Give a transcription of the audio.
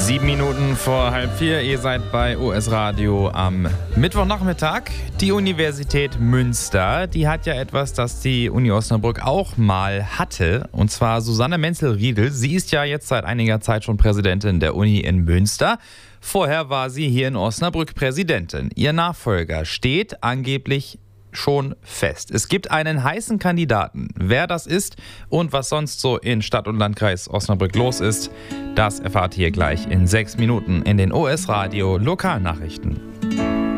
7 Minuten vor 3:30, ihr seid bei OS Radio am Mittwochnachmittag. Die Universität Münster, die hat ja etwas, das die Uni Osnabrück auch mal hatte. Und zwar Susanne Menzel-Riedel. Sie ist ja jetzt seit einiger Zeit schon Präsidentin der Uni in Münster. Vorher war sie hier in Osnabrück Präsidentin. Ihr Nachfolger steht angeblich schon fest. Es gibt einen heißen Kandidaten. Wer das ist und was sonst so in Stadt und Landkreis Osnabrück los ist, das erfahrt ihr gleich in 6 Minuten in den OS Radio Lokalnachrichten.